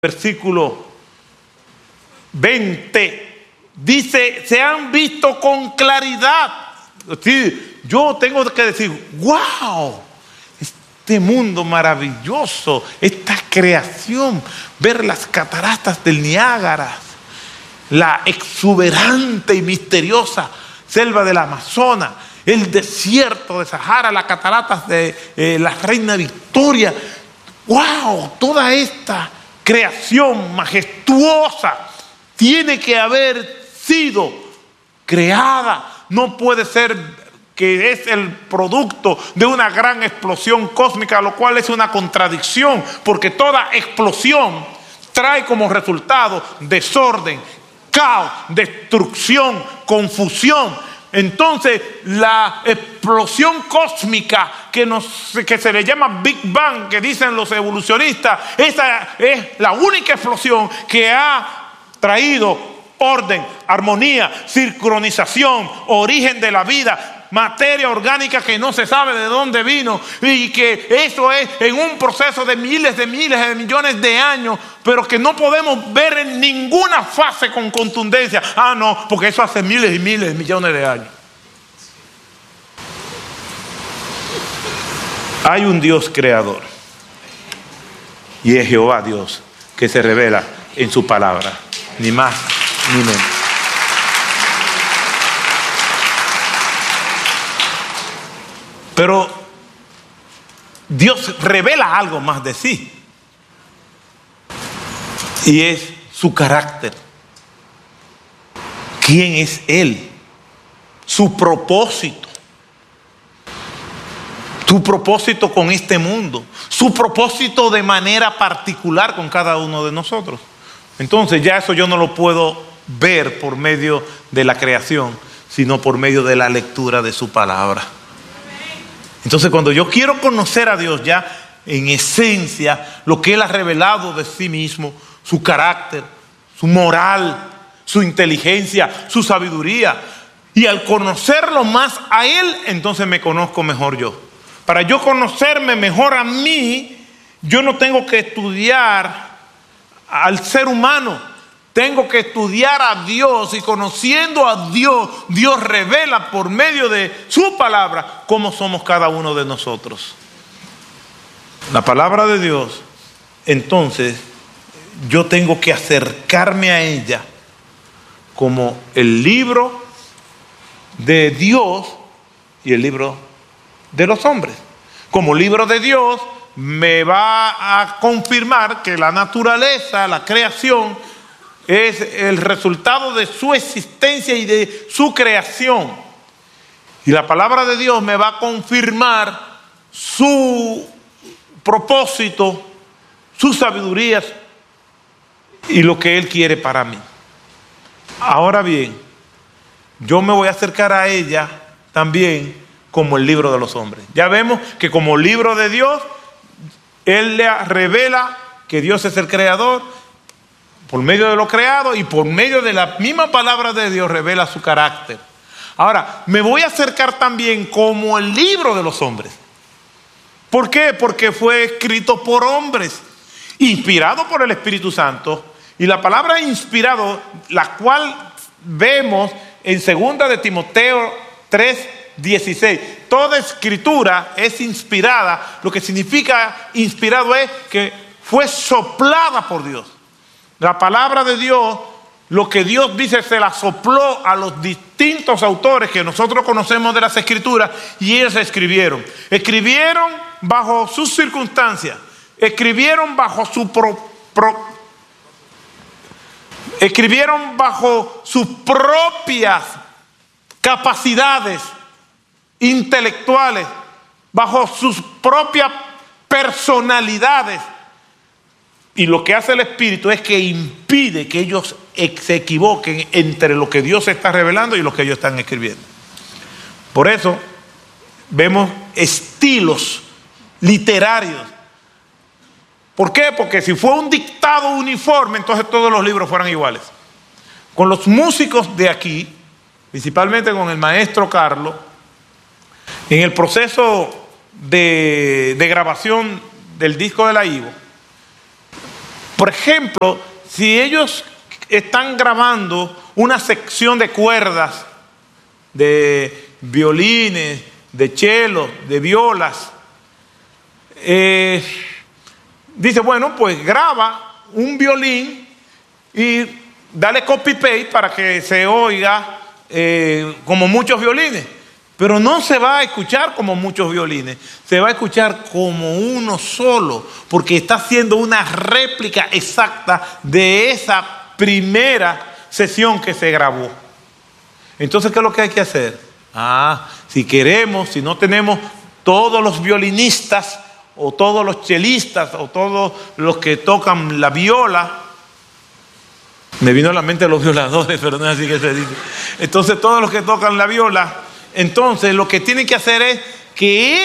versículo 20, dice, se han visto con claridad. Sí, yo tengo que decir, wow, este mundo maravilloso, esta creación, ver las cataratas del Niágara, la exuberante y misteriosa selva del Amazonas, el desierto de Sahara, las cataratas de la Reina Victoria. ¡Wow! Toda esta creación majestuosa tiene que haber sido creada. No puede ser que es el producto de una gran explosión cósmica, lo cual es una contradicción, porque toda explosión trae como resultado desorden, caos, destrucción, confusión. Entonces la explosión cósmica que se le llama Big Bang, que dicen los evolucionistas, esa es la única explosión que ha traído orden, armonía, sincronización, origen de la vida, materia orgánica que no se sabe de dónde vino, y que eso es en un proceso de miles de millones de años, pero que no podemos ver en ninguna fase con contundencia. Ah, no, porque eso hace miles y miles de millones de años. Hay un Dios creador, y es Jehová Dios, que se revela en su palabra, ni más ni menos. Pero Dios revela algo más de sí, y es su carácter. ¿Quién es Él? Su propósito. Su propósito con este mundo. Su propósito de manera particular con cada uno de nosotros. Entonces ya eso yo no lo puedo ver por medio de la creación, sino por medio de la lectura de su palabra. Entonces cuando yo quiero conocer a Dios ya en esencia, lo que Él ha revelado de sí mismo, su carácter, su moral, su inteligencia, su sabiduría, y al conocerlo más a Él, entonces me conozco mejor yo. Para yo conocerme mejor a mí, yo no tengo que estudiar al ser humano, tengo que estudiar a Dios, y conociendo a Dios, Dios revela por medio de su palabra cómo somos cada uno de nosotros. La palabra de Dios, entonces, yo tengo que acercarme a ella como el libro de Dios y el libro de los hombres. Como libro de Dios me va a confirmar que la naturaleza, la creación, es el resultado de su existencia y de su creación. Y la palabra de Dios me va a confirmar su propósito, su sabiduría y lo que Él quiere para mí. Ahora bien, yo me voy a acercar a ella también como el libro de los hombres. Ya vemos que como libro de Dios, Él le revela que Dios es el creador por medio de lo creado, y por medio de la misma palabra de Dios revela su carácter. Ahora, me voy a acercar también como el libro de los hombres. ¿Por qué? Porque fue escrito por hombres, inspirado por el Espíritu Santo. Y la palabra inspirado, la cual vemos en 2 de Timoteo 3:16. Toda escritura es inspirada. Lo que significa inspirado es que fue soplada por Dios. La palabra de Dios, lo que Dios dice, se la sopló a los distintos autores que nosotros conocemos de las escrituras, y ellos escribieron. Escribieron bajo sus circunstancias, escribieron bajo escribieron bajo sus propias capacidades intelectuales, bajo sus propias personalidades. Y lo que hace el Espíritu es que impide que ellos se equivoquen entre lo que Dios está revelando y lo que ellos están escribiendo. Por eso vemos estilos literarios. ¿Por qué? Porque si fue un dictado uniforme, entonces todos los libros fueran iguales. Con los músicos de aquí, principalmente con el maestro Carlos, en el proceso de grabación del disco de la Ivo, Por ejemplo, si ellos están grabando una sección de cuerdas, de violines, de cello, de violas, dice, bueno, pues graba un violín y dale copy-paste para que se oiga como muchos violines. Pero no se va a escuchar como muchos violines, se va a escuchar como uno solo, porque está haciendo una réplica exacta de esa primera sesión que se grabó. Entonces, ¿qué es lo que hay que hacer? Si no tenemos todos los violinistas, o todos los chelistas, o todos los que tocan la viola, me vino a la mente los violadores, pero no es así que se dice. Entonces, todos los que tocan la viola, entonces lo que tienen que hacer es que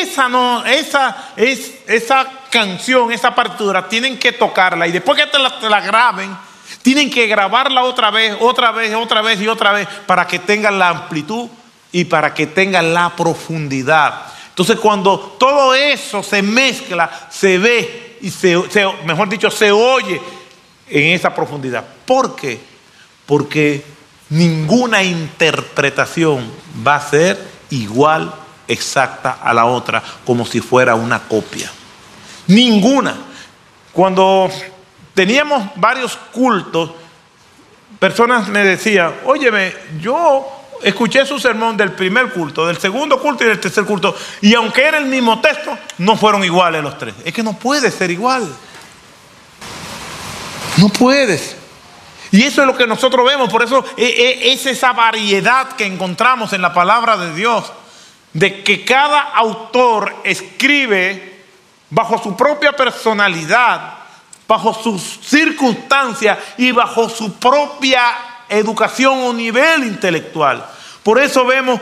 esa canción, esa partitura, tienen que tocarla, y después que te la graben, tienen que grabarla otra vez y otra vez, para que tengan la amplitud y para que tengan la profundidad. Entonces, cuando todo eso se mezcla, se ve y se oye en esa profundidad. ¿Por qué? Porque ninguna interpretación va a ser igual, exacta a la otra, como si fuera una copia. Ninguna. Cuando teníamos varios cultos, personas me decían, óyeme, yo escuché su sermón del primer culto, del segundo culto y del tercer culto, y aunque era el mismo texto, no fueron iguales los tres. Es que no puede ser igual. No puedes. Y eso es lo que nosotros vemos. Por eso es esa variedad que encontramos en la palabra de Dios, de que cada autor escribe bajo su propia personalidad, bajo sus circunstancias y bajo su propia educación o nivel intelectual. Por eso vemos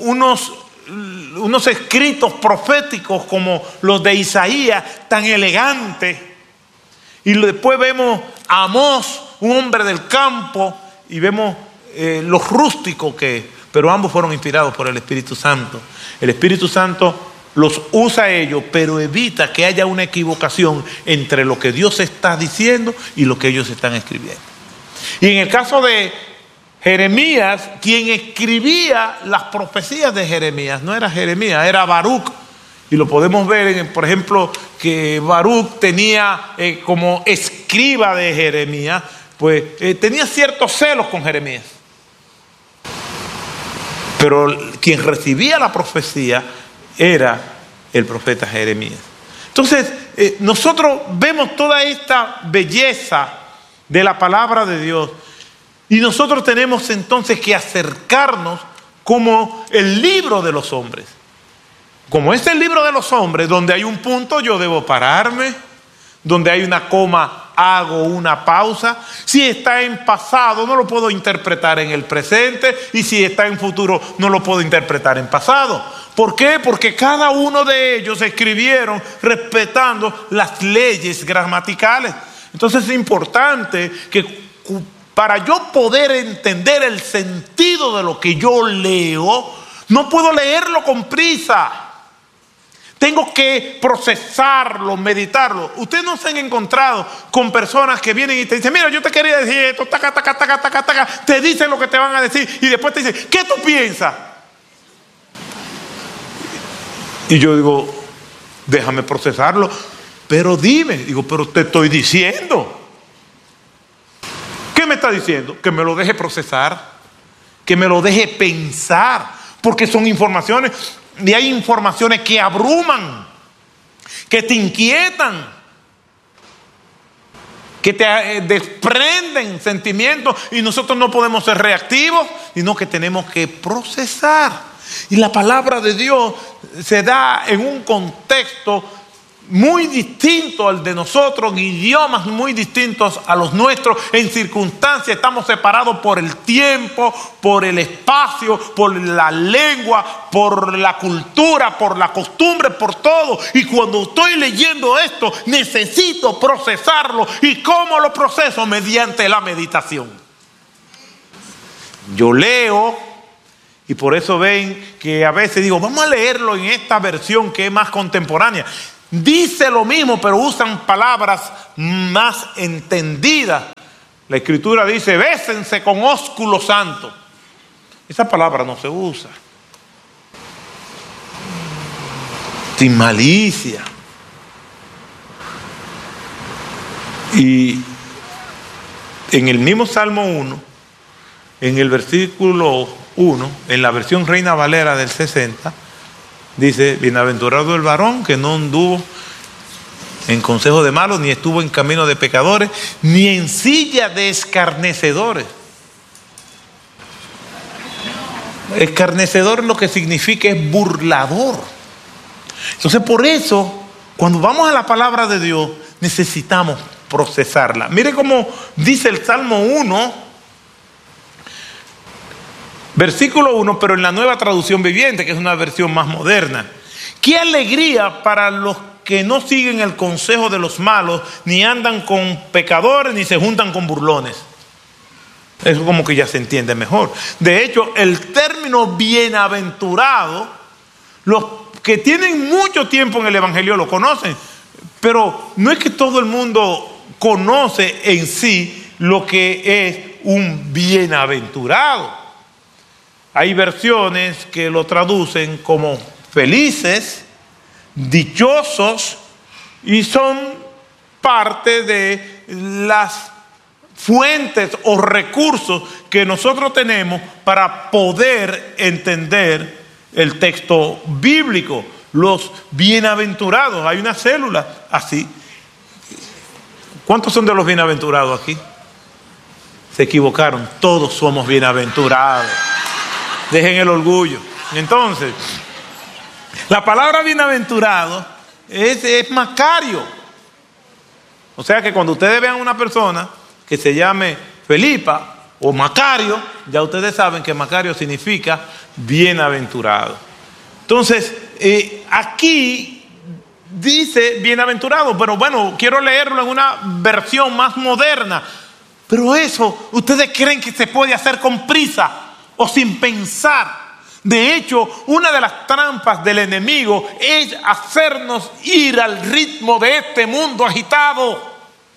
unos escritos proféticos como los de Isaías, tan elegantes. Y después vemos a Amós, un hombre del campo, y vemos los rústicos pero ambos fueron inspirados por el Espíritu Santo. El Espíritu Santo los usa a ellos, pero evita que haya una equivocación entre lo que Dios está diciendo y lo que ellos están escribiendo. Y en el caso de Jeremías, quien escribía las profecías de Jeremías, no era Jeremías, era Baruc. Y lo podemos ver, por ejemplo, que Baruc tenía como escriba de Jeremías, pues tenía ciertos celos con Jeremías. Pero quien recibía la profecía era el profeta Jeremías. Entonces, nosotros vemos toda esta belleza de la palabra de Dios, y nosotros tenemos entonces que acercarnos como el libro de los hombres. Como es el libro de los hombres, donde hay un punto yo debo pararme, donde hay una coma hago una pausa. Si está en pasado no lo puedo interpretar en el presente, y si está en futuro no lo puedo interpretar en pasado. ¿Por qué? Porque cada uno de ellos escribieron respetando las leyes gramaticales. Entonces es importante que para yo poder entender el sentido de lo que yo leo, no puedo leerlo con prisa. Tengo que procesarlo, meditarlo. Ustedes no se han encontrado con personas que vienen y te dicen, mira, yo te quería decir esto, taca, taca, taca, taca, taca. Te dicen lo que te van a decir y después te dicen, ¿qué tú piensas? Y yo digo, déjame procesarlo. Pero dime, digo, pero te estoy diciendo. ¿Qué me está diciendo? Que me lo deje procesar, que me lo deje pensar, porque son informaciones. Y hay informaciones que abruman, que te inquietan, que te desprenden sentimientos, y nosotros no podemos ser reactivos, sino que tenemos que procesar. Y la palabra de Dios se da en un contexto muy distinto al de nosotros, en idiomas muy distintos a los nuestros, en circunstancias. Estamos separados por el tiempo, por el espacio, por la lengua, por la cultura, por la costumbre, por todo. Y cuando estoy leyendo esto, necesito procesarlo. ¿Y cómo lo proceso? Mediante la meditación. Yo leo, y por eso ven que a veces digo, vamos a leerlo en esta versión que es más contemporánea. dice lo mismo, pero usan palabras más entendidas. La Escritura dice, bésense con ósculo santo. Esa palabra no se usa. Sin malicia. Y en el mismo Salmo 1, en el versículo 1, en la versión Reina Valera del 60, dice, bienaventurado el varón que no anduvo en consejo de malos, ni estuvo en camino de pecadores, ni en silla de escarnecedores. Escarnecedor lo que significa es burlador. Entonces por eso, cuando vamos a la palabra de Dios, necesitamos procesarla. Mire cómo dice el Salmo 1, versículo 1, pero en la Nueva Traducción Viviente, que es una versión más moderna. ¡Qué alegría para los que no siguen el consejo de los malos, ni andan con pecadores, ni se juntan con burlones! Eso como que ya se entiende mejor. De hecho, el término bienaventurado, los que tienen mucho tiempo en el Evangelio lo conocen, pero no es que todo el mundo conoce en sí lo que es un bienaventurado. Hay versiones que lo traducen como felices, dichosos, y son parte de las fuentes o recursos que nosotros tenemos para poder entender el texto bíblico. Los bienaventurados, hay una célula así. ¿Cuántos son de los bienaventurados aquí? Se equivocaron, todos somos bienaventurados. Dejen el orgullo. Entonces, la palabra bienaventurado es Macario. O sea que cuando ustedes vean una persona que se llame Felipa o Macario, ya ustedes saben que Macario significa bienaventurado. Entonces, aquí dice bienaventurado, pero bueno, quiero leerlo en una versión más moderna. Pero eso, ¿ustedes creen que se puede hacer con prisa o sin pensar? De hecho, una de las trampas del enemigo es hacernos ir al ritmo de este mundo agitado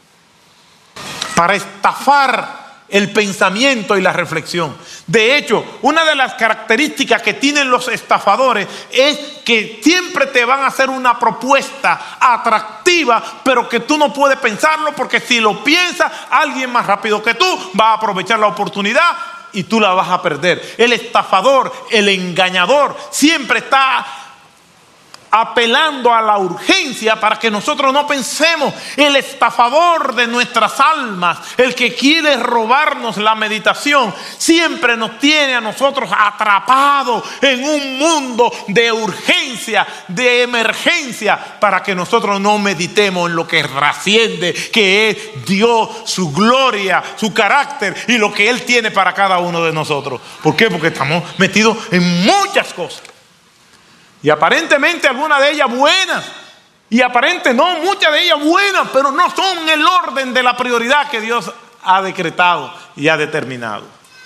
para estafar el pensamiento y la reflexión. De hecho, una de las características que tienen los estafadores es que siempre te van a hacer una propuesta atractiva, pero que tú no puedes pensarlo, porque si lo piensas, alguien más rápido que tú va a aprovechar la oportunidad y tú la vas a perder. El estafador, el engañador, siempre está apelando a la urgencia para que nosotros no pensemos. El estafador de nuestras almas, el que quiere robarnos la meditación, siempre nos tiene a nosotros atrapados en un mundo de urgencia, de emergencia, para que nosotros no meditemos en lo que trasciende, que es Dios, su gloria, su carácter y lo que Él tiene para cada uno de nosotros. ¿Por qué? Porque estamos metidos en muchas cosas. Y aparentemente algunas de ellas buenas, y aparentemente no, muchas de ellas buenas, pero no son el orden de la prioridad que Dios ha decretado y ha determinado.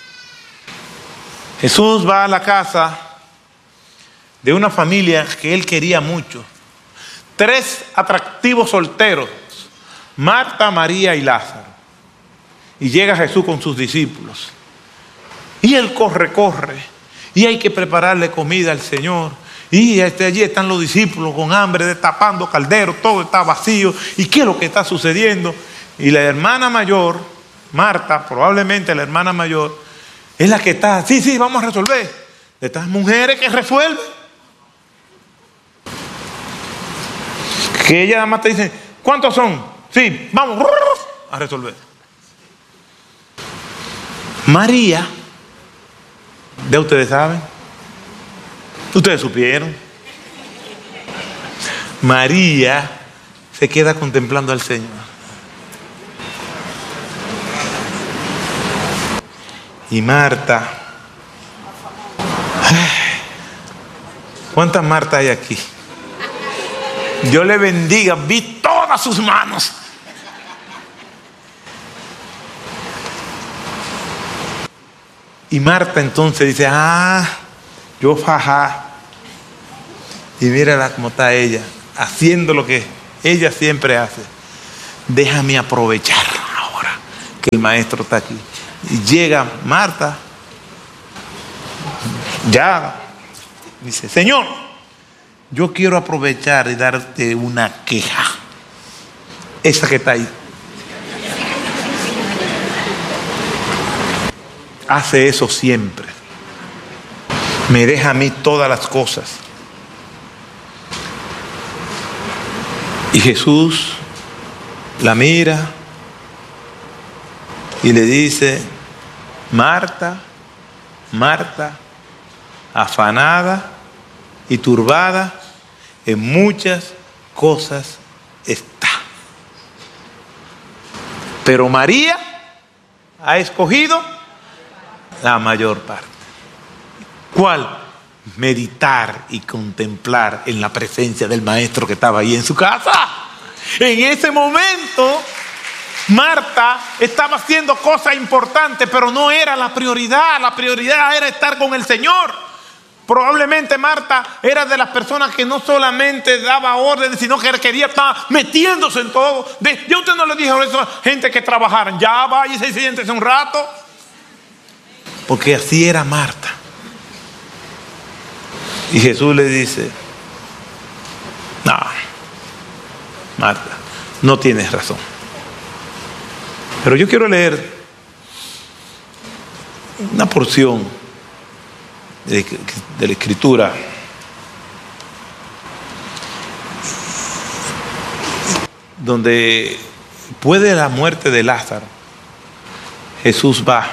Jesús va a la casa de una familia que Él quería mucho. 3 atractivos solteros, Marta, María y Lázaro. Y llega Jesús con sus discípulos. Y Él corre, y hay que prepararle comida al Señor. Y allí están los discípulos con hambre, destapando calderos, todo está vacío. ¿Y qué es lo que está sucediendo? Y la hermana mayor, Marta, probablemente la hermana mayor, es la que está, sí, vamos a resolver. De estas mujeres que resuelven. Que ella nada más te dice, ¿cuántos son? Sí, vamos a resolver. María, de ustedes saben. Ustedes supieron. María se queda contemplando al Señor. Y Marta. ¿Cuántas Martas hay aquí? Dios le bendiga. Vi todas sus manos. Y Marta entonces dice, yo fajá. Y mírala cómo está ella. haciendo lo que ella siempre hace. Déjame aprovechar ahora que el maestro está aquí. Y llega Marta, ya, dice, Señor, yo quiero aprovechar y darte una queja. Esa que está ahí. Hace eso siempre. Me deja a mí todas las cosas. Y Jesús la mira y le dice, Marta, Marta, afanada y turbada en muchas cosas está. Pero María ha escogido la mayor parte. ¿Cuál? Meditar y contemplar en la presencia del maestro que estaba ahí en su casa. En ese momento, Marta estaba haciendo cosas importantes, pero no era la prioridad. La prioridad era estar con el Señor. Probablemente Marta era de las personas que no solamente daba órdenes, sino que quería estar metiéndose en todo. Yo usted no le dije a esa gente que trabajaran, ya vaya y se siéntese un rato. Porque así era Marta. Y Jesús le dice, no, Marta, no tienes razón. Pero yo quiero leer una porción de la Escritura donde después de la muerte de Lázaro, Jesús va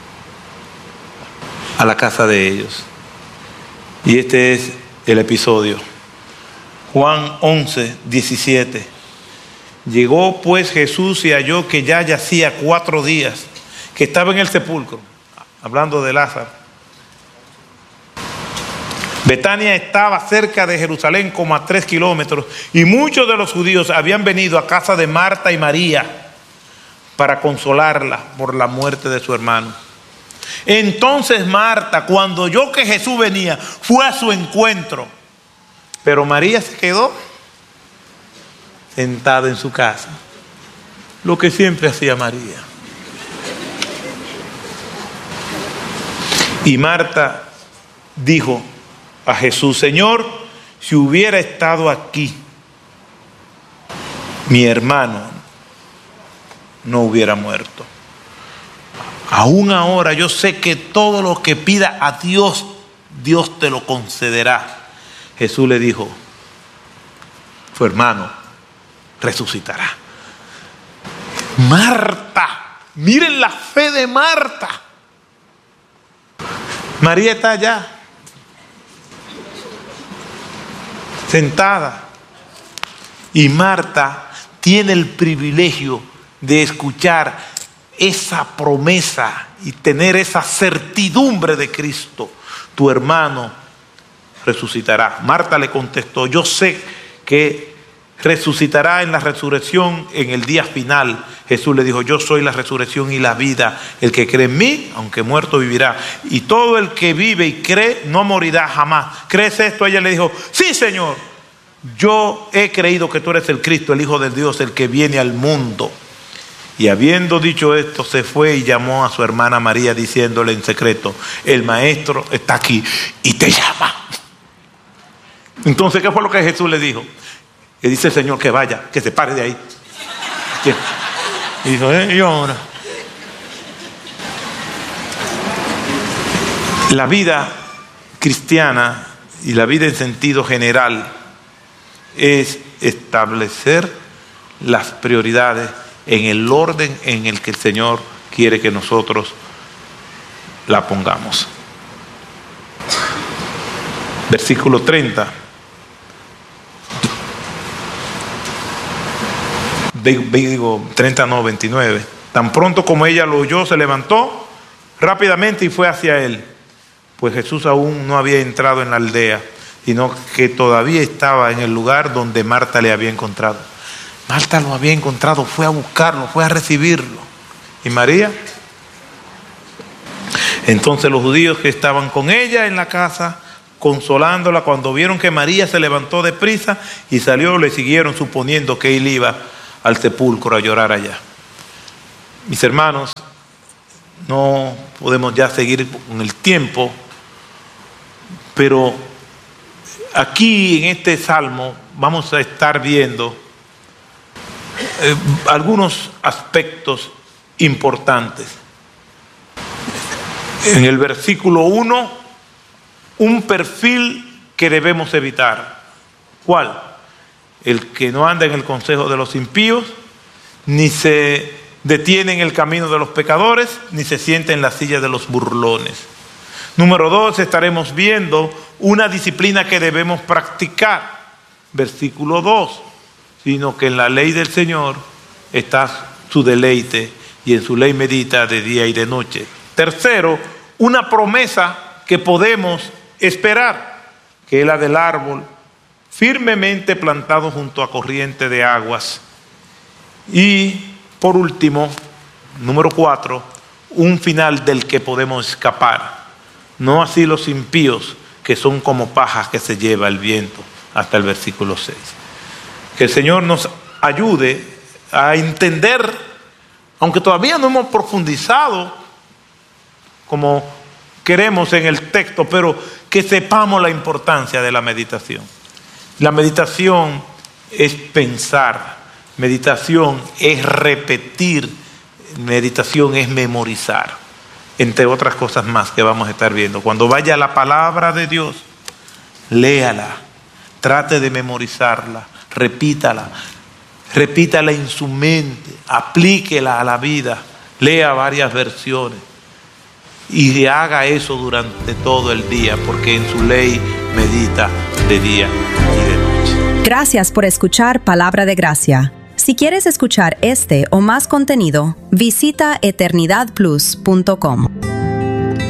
a la casa de ellos. Y este es el episodio. Juan 11, 17. Llegó pues Jesús y halló que ya yacía 4 días, que estaba en el sepulcro, hablando de Lázaro. Betania estaba cerca de Jerusalén como a 3 kilómetros, y muchos de los judíos habían venido a casa de Marta y María para consolarla por la muerte de su hermano. Entonces Marta, cuando oyó que Jesús venía, fue a su encuentro, pero María se quedó sentada en su casa, lo que siempre hacía María. Y Marta dijo a Jesús, Señor, si hubiera estado aquí, mi hermano no hubiera muerto. Aún ahora yo sé que todo lo que pida a Dios, Dios te lo concederá. Jesús le dijo, tu hermano resucitará. Marta, miren la fe de Marta. María está allá, sentada, y Marta tiene el privilegio de escuchar esa promesa y tener esa certidumbre de Cristo. Tu hermano resucitará. Marta le contestó, yo sé que resucitará en la resurrección en el día final. Jesús le dijo, yo soy la resurrección y la vida. El que cree en mí, aunque muerto, vivirá. Y todo el que vive y cree no morirá jamás. ¿Crees esto? Ella le dijo, sí, Señor. Yo he creído que tú eres el Cristo, el Hijo de Dios, el que viene al mundo. Y habiendo dicho esto, se fue y llamó a su hermana María, diciéndole en secreto, el maestro está aquí y te llama. Entonces, ¿qué fue lo que Jesús le dijo? Le dice el Señor que vaya, que se pare de ahí. Y dijo, ¿y ahora? La vida cristiana y la vida en sentido general es establecer las prioridades en el orden en el que el Señor quiere que nosotros la pongamos. Versículo 30. Digo 30, no, 29. Tan pronto como ella lo oyó, se levantó rápidamente y fue hacia él. Pues Jesús aún no había entrado en la aldea, sino que todavía estaba en el lugar donde Marta le había encontrado. Marta lo había encontrado, fue a buscarlo, fue a recibirlo. ¿Y María? Entonces los judíos que estaban con ella en la casa consolándola. Cuando vieron que María se levantó deprisa y salió, le siguieron, suponiendo que él iba al sepulcro a llorar allá. Mis hermanos, no podemos ya seguir con el tiempo, pero aquí en este salmo vamos a estar viendo algunos aspectos importantes. En el versículo 1, un perfil que debemos evitar. ¿Cuál? El que no anda en el consejo de los impíos, ni se detiene en el camino de los pecadores, ni se sienta en la silla de los burlones. Número 2, estaremos viendo una disciplina que debemos practicar. Versículo 2, sino que en la ley del Señor está su deleite, y en su ley medita de día y de noche. Tercero, una promesa que podemos esperar, que es la del árbol firmemente plantado junto a corriente de aguas. Y por último, número 4, un final del que podemos escapar. No así los impíos, que son como pajas que se lleva el viento, hasta el versículo 6. Que el Señor nos ayude a entender, aunque todavía no hemos profundizado como queremos en el texto, pero que sepamos la importancia de la meditación. La meditación es pensar, meditación es repetir, meditación es memorizar, entre otras cosas más que vamos a estar viendo. Cuando vaya la palabra de Dios, léala, trate de memorizarla, repítala en su mente, aplíquela a la vida, lea varias versiones y haga eso durante todo el día, porque en su ley medita de día y de noche. Gracias por escuchar Palabra de Gracia. Si quieres escuchar este o más contenido, visita eternidadplus.com.